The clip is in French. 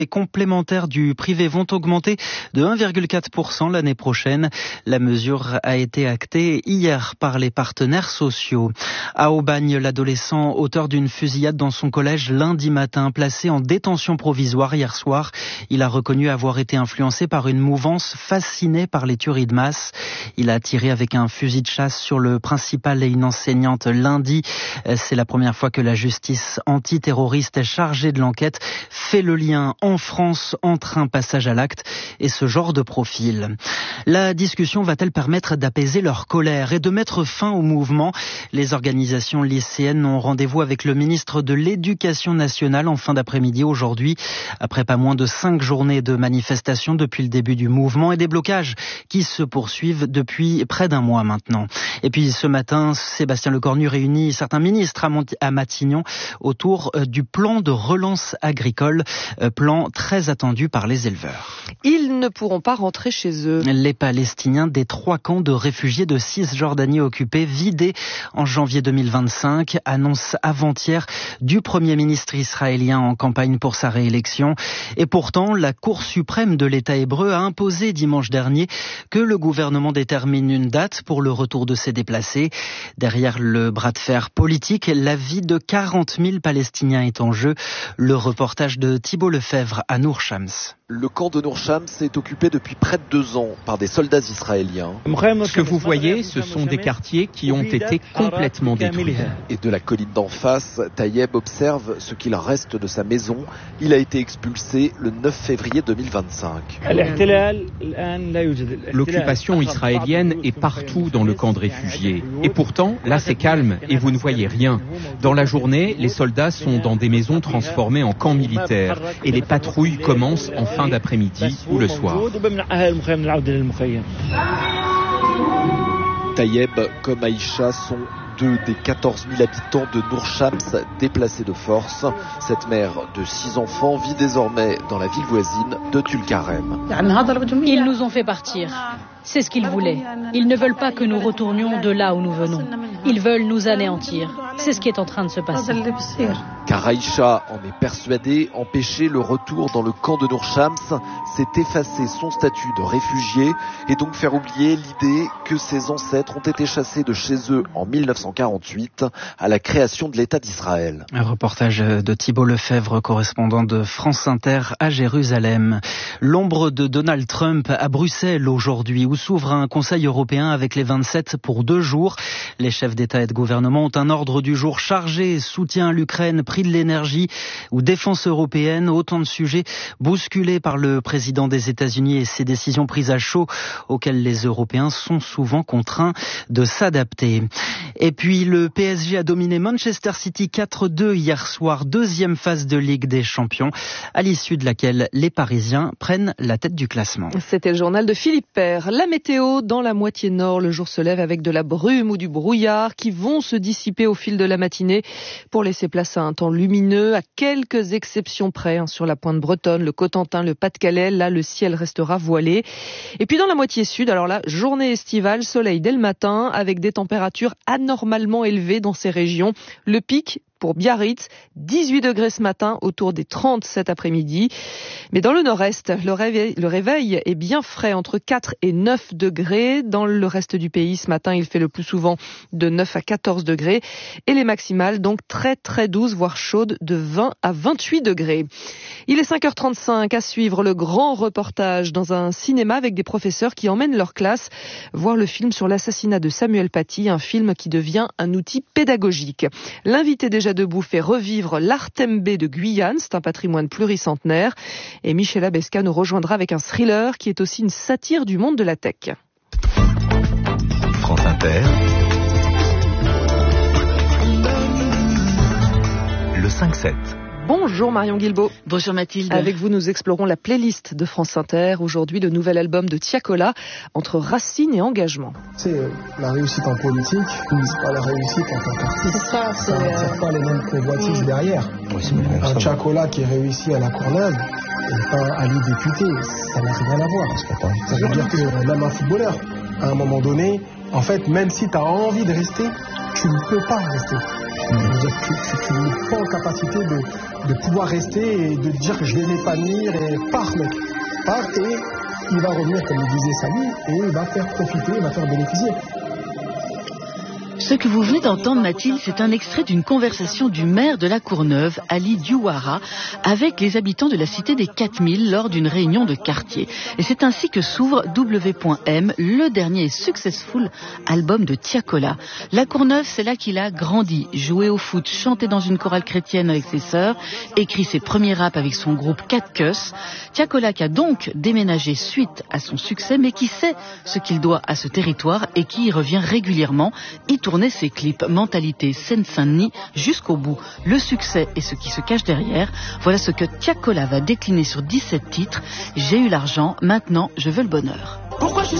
Les complémentaires du privé vont augmenter de 1,4% l'année prochaine. La mesure a été actée hier par les partenaires sociaux. À Aubagne, l'adolescent auteur d'une fusillade dans son collège lundi matin, placé en détention provisoire hier soir. Il a reconnu avoir été influencé par une mouvance fascinée par les tueries de masse. Il a tiré avec un fusil de chasse sur le principal et une enseignante lundi. C'est la première fois que la justice antiterroriste chargée de l'enquête fait le lien en France entre un passage à l'acte et ce genre de profil. La discussion va-t-elle permettre d'apaiser leur colère et de mettre fin au mouvement ? Les organisations lycéennes ont rendez-vous avec le ministre de l'Éducation nationale en fin d'après-midi aujourd'hui. Après pas moins de 5 journées de manifestations depuis le début du mouvement et des blocages qui se poursuivent depuis près d'un mois maintenant. Et puis ce matin, Sébastien Lecornu réunit certains ministres à Matignon autour du plan de relance agricole, plan très attendu par les éleveurs. Ils ne pourront pas rentrer chez eux. Les Palestiniens des 3 camps de réfugiés de Cisjordanie occupés, vidés en janvier 2025, annonce avant-hier du Premier ministre israélien en campagne pour sa réélection. Et pourtant, la Cour suprême de l'État hébreu a imposé dimanche dernier que le gouvernement détermine une date pour le retour de ces déplacés. Derrière le bras de fer politique, la vie de 40 000 Palestiniens est en jeu. Le reportage de Thibault Lefebvre à Nour Shams. Le camp de Nour Shams est occupé depuis près de 2 ans par des soldats israéliens. Ce que vous voyez, ce sont des quartiers qui ont été complètement détruits. Et de la colline d'en face, Tayeb observe ce qu'il reste de sa maison. Il a été expulsé le 9 février 2025. L'occupation israélienne est partout dans le camp de réfugiés. Et pourtant, là c'est calme et vous ne voyez rien. Dans la journée, les soldats sont dans des maisons transformées en camps militaires et les patrouilles commencent en fin d'après-midi ou le soir. Tayeb comme Aïcha sont 2 des 14 000 habitants de Nour Shams déplacés de force. Cette mère de 6 enfants vit désormais dans la ville voisine de Tulkarem. Ils nous ont fait partir. C'est ce qu'ils voulaient. Ils ne veulent pas que nous retournions de là où nous venons. Ils veulent nous anéantir. C'est ce qui est en train de se passer. Car Aïcha en est persuadée, empêcher le retour dans le camp de Nour Shams, c'est effacer son statut de réfugié et donc faire oublier l'idée que ses ancêtres ont été chassés de chez eux en 1948 à la création de l'État d'Israël. Un reportage de Thibault Lefebvre, correspondant de France Inter à Jérusalem. L'ombre de Donald Trump à Bruxelles aujourd'hui, où s'ouvre un Conseil européen avec les 27 pour 2 jours. Les chefs d'État et de gouvernement ont un ordre du jour chargé, soutien à l'Ukraine, prix de l'énergie ou défense européenne, autant de sujets bousculés par le président des États-Unis et ses décisions prises à chaud auxquelles les Européens sont souvent contraints de s'adapter. Et puis le PSG a dominé Manchester City 4-2 hier soir, 2e phase de Ligue des Champions, à l'issue de laquelle les Parisiens prennent la tête du classement. C'était le journal de Philippe Père. La météo dans la moitié nord, le jour se lève avec de la brume ou du brouillard qui vont se dissiper au fil de la matinée pour laisser place à un temps lumineux, à quelques exceptions près, sur la pointe bretonne, le Cotentin, le Pas-de-Calais. Là, le ciel restera voilé. Et puis dans la moitié sud, alors là, journée estivale, soleil dès le matin avec des températures anormalement élevées dans ces régions. Le pic pour Biarritz, 18 degrés ce matin, autour des 30 cet après-midi. Mais dans le nord-est, le réveil est bien frais, entre 4 et 9 degrés. Dans le reste du pays, ce matin, il fait le plus souvent de 9 à 14 degrés. Et les maximales, donc très très douces, voire chaudes, de 20 à 28 degrés. Il est 5h35, à suivre le grand reportage dans un cinéma avec des professeurs qui emmènent leur classe voir le film sur l'assassinat de Samuel Paty, un film qui devient un outil pédagogique. L'invité déjà debout fait revivre l'Artembé de Guyane, c'est un patrimoine pluricentenaire. Et Michel Abesca nous rejoindra avec un thriller qui est aussi une satire du monde de la tech. France Inter, le 5-7. Bonjour Marion Guilbault. Bonjour Mathilde. Avec vous, nous explorons la playlist de France Inter. Aujourd'hui, le nouvel album de Tiakola, Entre racines et engagement. C'est la réussite en politique, c'est pas la réussite en tant qu'artiste. C'est ça, c'est pas les mêmes convoitises derrière. Oui, un Tiakola qui est réussi à la Courneuve et pas à lui député, ça n'a rien à voir. Ça veut dire que même un footballeur, à un moment donné, en fait, même si tu as envie de rester, tu ne peux pas rester. Tu n'es pas en capacité de pouvoir rester et de dire que je vais m'épanouir et pars mec, pars et il va revenir comme il disait Samy et il va faire profiter, il va faire bénéficier. Ce que vous venez d'entendre, Mathilde, c'est un extrait d'une conversation du maire de la Courneuve, Ali Diouara, avec les habitants de la cité des 4000 lors d'une réunion de quartier. Et c'est ainsi que s'ouvre W.M, le dernier successful album de Tiakola. La Courneuve, c'est là qu'il a grandi, joué au foot, chanté dans une chorale chrétienne avec ses sœurs, écrit ses premiers raps avec son groupe Cat Cuss. Tiakola qui a donc déménagé suite à son succès, mais qui sait ce qu'il doit à ce territoire et qui y revient régulièrement, y tourner ses clips Mentalité Seine-Saint-Denis jusqu'au bout. Le succès et ce qui se cache derrière, voilà ce que Tiakola va décliner sur 17 titres. J'ai eu l'argent, maintenant je veux le bonheur. Pourquoi je suis seul ?